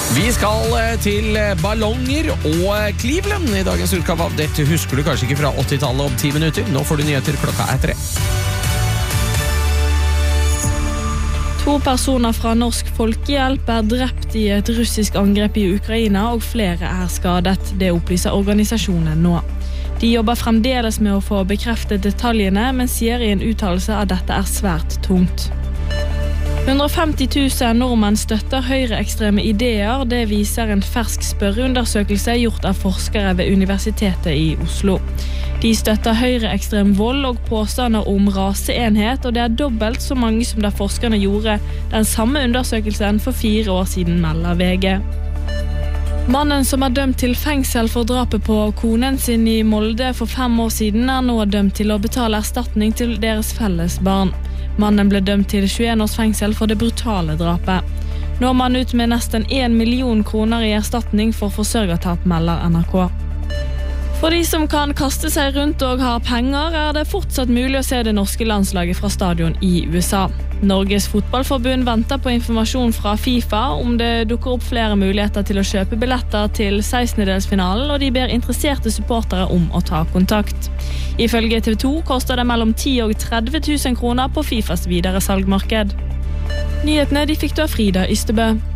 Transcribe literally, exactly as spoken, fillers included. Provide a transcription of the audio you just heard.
Vi skal til ballonger og Cleveland i dagens utgave av Dette husker du kanskje ikke fra åttitallet om ti minutter. Nå får du nyheter, klokka er tre. To personer fra Norsk Folkehjelp er drept i et russisk angrep i Ukraina, og flere er skadet. Det opplyser organisasjonen nå. De jobber fremdeles med å få bekreftet detaljene, men sier i en uttalelse at dette er svært tungt. hundre og femti tusen nordmenn støtter høyreekstreme ideer. Det viser en fersk spørreundersøkelse gjort av forskere ved Universitetet i Oslo. De støtter høyreekstrem vold og påstander om raseenhet, og det er dobbelt så mange som da forskerne gjorde den samme undersøkelsen for fire år siden, melder V G. Mannen som er dømt til fengsel for drapet på konen sin i Molde for fem år siden, er nå dømt til å betale erstatning til deres felles barn. Mannen ble dømt til tjueen års fengsel for det brutale drapet. Nå er man ut med nesten en million kroner i erstatning for forsørgertap, melder N R K. For de som kan kaste seg rundt og har penger, er det fortsatt mulig å se det norske landslaget fra stadion i U S A. Norges fotballforbund venter på informasjon fra FIFA om det dukker opp flere muligheter til å kjøpe billetter til sekstendedelsfinalen, og de ber interesserte supportere om å ta kontakt. Ifølge T V to koster det mellom ti og tretti tusen kroner på FIFAs videre salgmarked. Nyhetene de fikk du av Frida Ystebø.